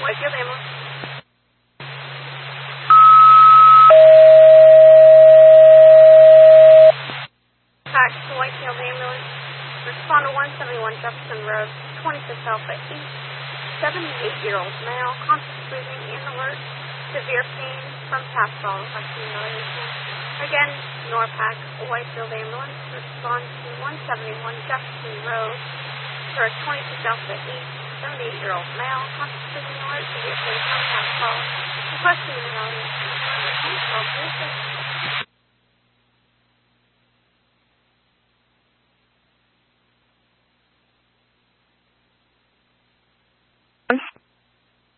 Whitefield ambulance. Tax to Whitefield ambulance. Respond to 171 Jefferson Road, 26 Alpha East. 78-year-old male, conscious breathing and alert. Severe pain from past fall affecting humiliation. Again, Norpac, Whitefield ambulance. Respond to 171 Jefferson Road for 26 Alpha East. 78-year-old male, conscious breathing alert. Severe pain from past fall. Requesting humiliation.